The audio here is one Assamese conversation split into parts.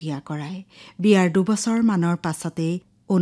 বিয়া কৰায়। বিয়াৰ 2 বছৰ মানৰ পাছতেই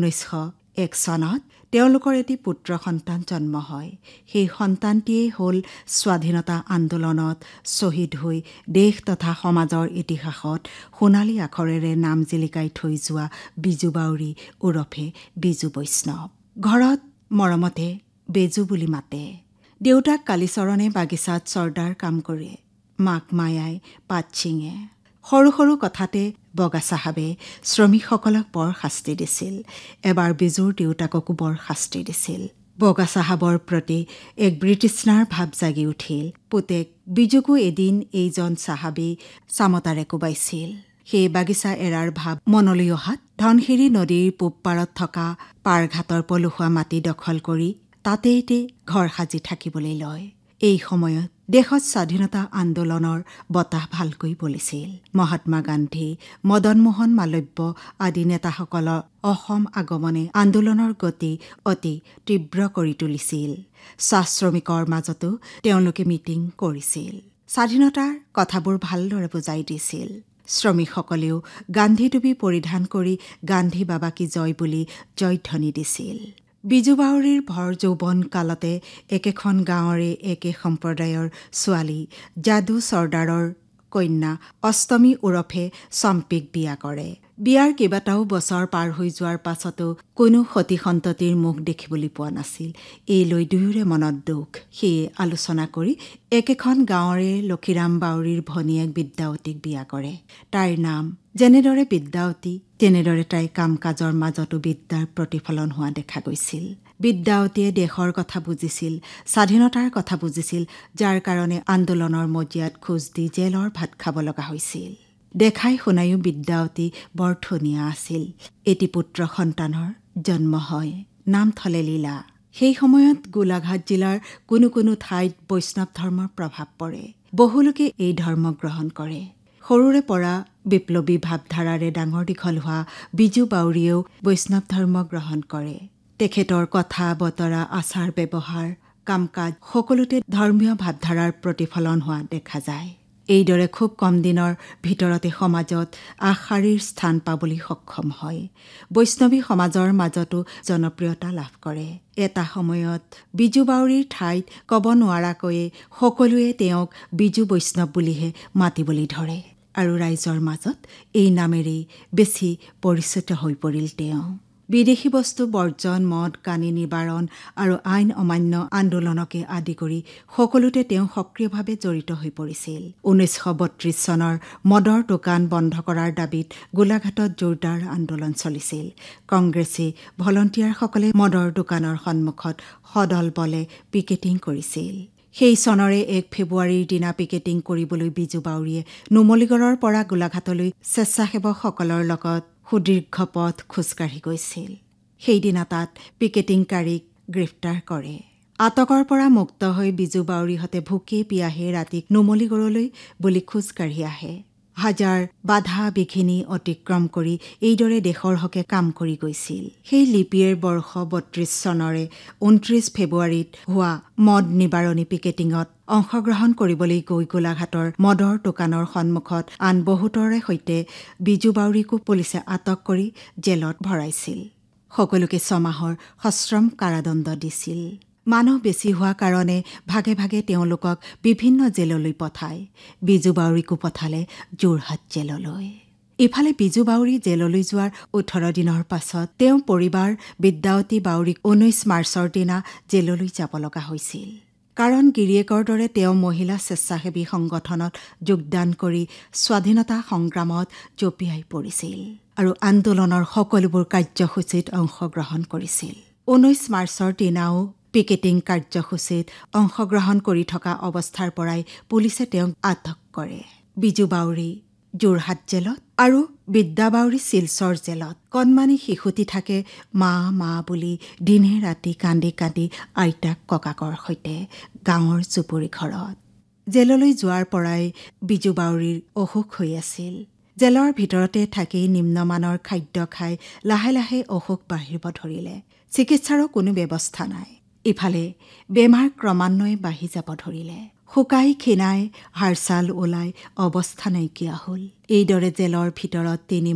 1901 চনত তেওঁলোকৰ এটি পুত্ৰ সন্তান জন্ম হয়। সেই সন্তানটিয়েই হ'ল স্বাধীনতা আন্দোলনত শ্বহীদ হৈ দেশ তথা সমাজৰ ইতিহাসত সোণালী আখৰেৰে নাম জিলিকাই থৈ যোৱা বিজু বাউৰী ওৰফে বিজু বৈষ্ণৱ। ঘৰত মৰমতে বেজু বুলি মাতে। দেউতাক কালীচৰণে বাগিচাত চৰ্দাৰ কাম কৰে। মাক মায়াই পাত ছিঙে। সৰু সৰু কথাতে বগা চাহাবে শ্ৰমিকসকলক বৰ শাস্তি দিছিল। এবাৰ বিজুৰ দেউতাককো বৰ শাস্তি দিছিল। বগা চাহাবৰ প্ৰতি এক ব্ৰিটিছনাৰ ভাৱ জাগি উঠিল। পুতেক বিজুকো এদিন এইজন চাহাবেই চামতাৰে কোবাইছিল। সেই বাগিচা এৰাৰ ভাৱ মনলৈ অহাত ধনশিৰি নদীৰ পূব পাৰত থকা পাৰঘাটৰ পলসুৱা মাটি দখল কৰি তাতেইতে ঘৰ সাজি থাকিবলৈ লয়। এই সময়ত দেশত স্বাধীনতা আন্দোলনৰ বতাহ ভালকৈ বলিছিল। মহাত্মা গান্ধী, মদন মোহন মালব্য আদি নেতাসকলৰ অসম আগমনে আন্দোলনৰ গতি অতি তীব্ৰ কৰি তুলিছিল। চাহ শ্ৰমিকৰ মাজতো তেওঁলোকে মিটিং কৰিছিল। স্বাধীনতাৰ কথাবোৰ ভালদৰে বুজাই দিছিল। শ্ৰমিকসকলেও গান্ধী টুপি পৰিধান কৰি গান্ধী বাবা কি জয় বুলি জয়ধ্বনি দিছিল। বিজু বাউৰীৰ ভৰ যৌৱন কালতে একেখন গাঁৱৰে একে সম্প্ৰদায়ৰ ছোৱালী যাদু চৰ্দাৰৰ কন্যা অষ্টমী ওৰফে চম্পীক বিয়া কৰে। বিয়াৰ কেইবাটাও বছৰ পাৰ হৈ যোৱাৰ পাছতো কোনো সতী সন্ততিৰ মুখ দেখিবলৈ পোৱা নাছিল। এই লৈ দুয়োৰে মনত দুখ। সেয়ে আলোচনা কৰি একেখন গাঁৱৰে লক্ষীৰাম বাউৰীৰ ভনীয়েক বিদ্যাৱতীক বিয়া কৰে। তাইৰ নাম যেনেদৰে বিদ্যাৱতী তেনেদৰে তাই কাম কাজৰ মাজতো বিদ্যাৰ প্ৰতিফলন হোৱা দেখা গৈছিল। বিদ্যাৱতীয়ে দেশৰ কথা বুজিছিল, স্বাধীনতাৰ কথা বুজিছিল, যাৰ কাৰণে আন্দোলনৰ মজিয়াত খোজ দি জেলৰ ভাত খাব লগা হৈছিল। দেখাই শুনায়ো বিদ্যাৱতী বৰ ধুনীয়া আছিল। এটি পুত্ৰ সন্তানৰ জন্ম হয়। নাম থলে লীলা। সেই সময়ত গোলাঘাট জিলাৰ কোনো কোনো ঠাইত বৈষ্ণৱ ধৰ্মৰ প্ৰভাৱ পৰে। বহুলোকে এই ধৰ্ম গ্ৰহণ কৰে। সৰুৰে পৰা বিপ্লৱী ভাৱধাৰাৰে ডাঙৰ দীঘল হোৱা বিজু বাউৰীয়েও বৈষ্ণৱ ধৰ্ম গ্ৰহণ কৰে। তেখেতৰ কথা বতৰা আচাৰ ব্যৱহাৰ কাম কাজ সকলোতে ধৰ্মীয় ভাৱধাৰাৰ প্ৰতিফলন হোৱা দেখা যায়। এইদৰে খুব কম দিনৰ ভিতৰতে সমাজত আগশাৰীৰ স্থান পাবলৈ সক্ষম হয়। বৈষ্ণৱী সমাজৰ মাজতো জনপ্ৰিয়তা লাভ কৰে। এটা সময়ত বিজু বাউৰীৰ ঠাইত ক'ব নোৱাৰাকৈয়ে সকলোৱে তেওঁক বিজু বৈষ্ণৱ বুলিহে মাতিবলৈ ধৰে আৰু ৰাইজৰ মাজত এই নামেৰেই বেছি পৰিচিত হৈ পৰিল তেওঁ। বিদেশী বস্তু বৰ্জন, মদ কানি নিবাৰণ আৰু আইন অমান্য আন্দোলনকে আদি কৰি সকলোতে তেওঁ সক্ৰিয়ভাৱে জড়িত হৈ পৰিছিল। 1932 চনৰ মদৰ দোকান বন্ধ কৰাৰ দাবীত গোলাঘাটত জোৰদাৰ আন্দোলন চলিছিল। কংগ্ৰেছী ভলণ্টিয়াৰসকলে মদৰ দোকানৰ সন্মুখত সদল বলে পিকেটিং কৰিছিল। সেই চনৰে 1 ফেব্ৰুৱাৰীৰ দিনা পিকেটিং কৰিবলৈ বিজু বাউৰীয়ে নুমলীগড়ৰ পৰা গোলাঘাটলৈ স্বেচ্ছাসেৱকসকলৰ লগত সুদীৰ্ঘ পথ খোজকাঢ়ি গৈছিল। সেইদিনা তাত পিকেটিংকাৰীক গ্ৰেপ্তাৰ কৰে। আটকৰ পৰা মুক্ত হৈ বিজু বাউৰীহঁতে ভোকে পিয়াহে ৰাতি নুমলীগড়লৈ বুলি খোজকাঢ়ি আহে। হাজাৰ বাধা বিঘিনি অতিক্ৰম কৰি এইদৰে দেশৰ হকে কাম কৰি গৈছিল। সেই লিপিৰ বৰ্ষ 32 চনৰে 29 ফেব্ৰুৱাৰীত হোৱা মদ নিবাৰণী পিকেটিঙত অংশগ্ৰহণ কৰিবলৈ গৈ গোলাঘাটৰ মদৰ দোকানৰ সন্মুখত আন বহুতৰে সৈতে বিজু বাউৰীকো পুলিচে আটক কৰি জেলত ভৰাইছিল। সকলোকে 6 মাহৰ সশ্ৰম কাৰাদণ্ড দিছিল। মানুহ বেছি হোৱা কাৰণে ভাগে ভাগে তেওঁলোকক বিভিন্ন জেললৈ পঠায়। বিজু বাউৰীকো পঠালে যোৰহাট জেললৈ। ইফালে বিজু বাউৰী জেললৈ যোৱাৰ 18 দিনৰ পাছত তেওঁৰ পৰিবাৰ বিদ্যাৱতী বাউৰীক 19 মাৰ্চৰ দিনা জেললৈ যাব লগা হৈছিল। কাৰণ গিৰিয়েকৰ দৰে তেওঁ মহিলা স্বেচ্ছাসেৱী সংগঠনত যোগদান কৰি স্বাধীনতা সংগ্ৰামত জঁপিয়াই পৰিছিল আৰু আন্দোলনৰ সকলোবোৰ কাৰ্যসূচীত অংশগ্ৰহণ কৰিছিল। 19 মাৰ্চৰ দিনাও পিকেটিং কাৰ্যসূচীত অংশগ্ৰহণ কৰি থকা অৱস্থাৰ পৰাই পুলিচে তেওঁক আটক কৰে। বিজু বাউৰী যোৰহাট জেলত আৰু বিদ্যা বাউৰী শিলচৰ জেলত। কণমানি শিশুটি থাকে মা মা বুলি দিনে ৰাতি কান্দি কান্দি আইতাক ককাকৰ সৈতে গাঁৱৰ চুপুৰী ঘৰত। জেললৈ যোৱাৰ পৰাই বিজু বাউৰীৰ অসুখ হৈ আছিল। জেলৰ ভিতৰতে থাকি নিম্নমানৰ খাদ্য খাই লাহে লাহে অসুখ বাঢ়িব ধৰিলে। চিকিৎসাৰো কোনো ব্যৱস্থা নাই। ইফালে বেমাৰ ক্ৰমান্বয়ে বাঢ়ি যাব ধৰিলে। শুকাই ক্ষীণাই হাড়ছাল ওলাই অৱস্থা নাইকিয়া হ'ল। এইদৰে জেলৰ ভিতৰত 3